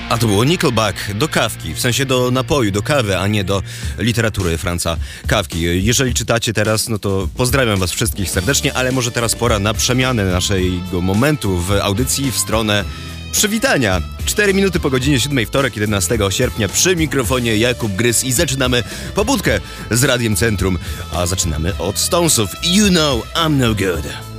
A to było Nickelback do kawki, w sensie do napoju, do kawy, a nie do literatury Franza Kafki. Jeżeli czytacie teraz, no to pozdrawiam was wszystkich serdecznie, ale może teraz pora na przemianę naszego momentu w audycji w stronę przywitania. 4 minuty po godzinie 7, wtorek 11 sierpnia, przy mikrofonie Jakub Gryz i zaczynamy pobudkę z Radiem Centrum, a zaczynamy od Stonesów. You know I'm no good.